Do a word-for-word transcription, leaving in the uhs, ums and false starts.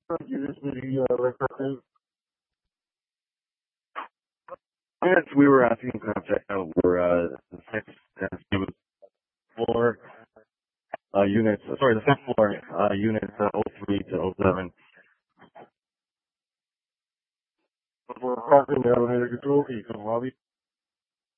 Units the uh, record. Yes, we were asking to check out where uh, the sixth and seventh floor uh, units, uh, sorry, the fifth floor uh, units uh, oh three to oh seven. We're crossing the elevator control, can you come lobby?